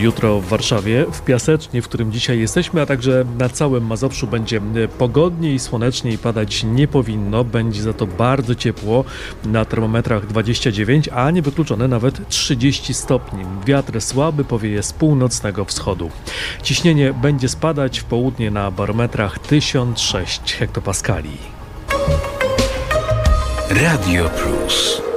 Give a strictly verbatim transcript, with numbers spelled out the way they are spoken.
Jutro w Warszawie, w Piasecznie, w którym dzisiaj jesteśmy, a także na całym Mazowszu będzie pogodnie i słonecznie i padać nie powinno. Będzie za to bardzo ciepło, na termometrach dwadzieścia dziewięć, a niewykluczone nawet trzydzieści stopni. Wiatr słaby powieje z północnego wschodu. Ciśnienie będzie spadać, w południe na barometrach tysiąc sześć hektopaskali. Radio Plus.